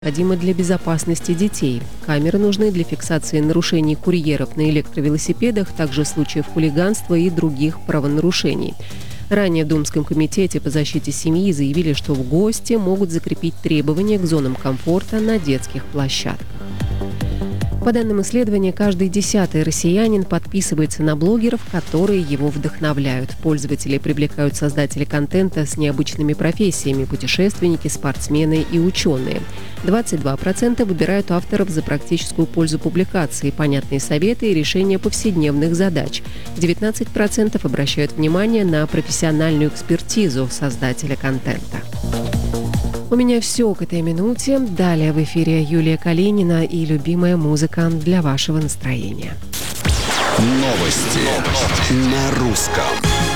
необходимо для безопасности детей. Камеры нужны для фиксации нарушений курьеров на электровелосипедах, также случаев хулиганства и других правонарушений. Ранее в Думском комитете по защите семьи заявили, что в ГОСТе могут закрепить требования к зонам комфорта на детских площадках. По данным исследования, каждый 10-й россиянин подписывается на блогеров, которые его вдохновляют. Пользователи привлекают создатели контента с необычными профессиями – путешественники, спортсмены и ученые. 22% выбирают авторов за практическую пользу публикации, понятные советы и решения повседневных задач. 19% обращают внимание на профессиональную экспертизу создателя контента. У меня все к этой минуте. Далее в эфире Юлия Калинина и любимая музыка для вашего настроения. Новости на русском.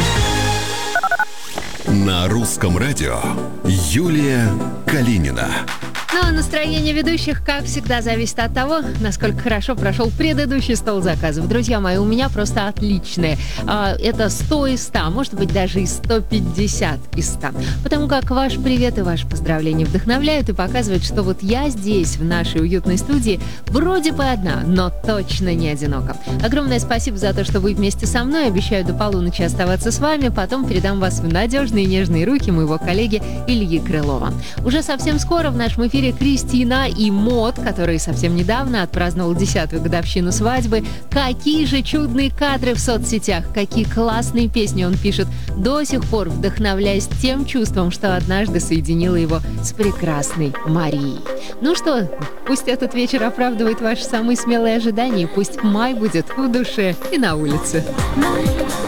На русском радио Юлия Калинина. Ну а настроение ведущих, как всегда, зависит от того, насколько хорошо прошел предыдущий стол заказов. Друзья мои, у меня просто отличное. Это 100 из 100, может быть, даже и 150 из 100. Потому как ваш привет и ваше поздравление вдохновляют и показывают, что вот я здесь, в нашей уютной студии, вроде бы одна, но точно не одинока. Огромное спасибо за то, что вы вместе со мной. Обещаю до полуночи оставаться с вами. Потом передам вас в надежные и нежные руки моего коллеги Ильи Крылова. Уже совсем скоро в нашем эфире Кристина и Мод, который совсем недавно отпраздновал 10-ю годовщину свадьбы. Какие же чудные кадры в соцсетях, какие классные песни он пишет, до сих пор вдохновляясь тем чувством, что однажды соединило его с прекрасной Марией. Ну что, пусть этот вечер оправдывает ваши самые смелые ожидания, пусть май будет в душе и на улице.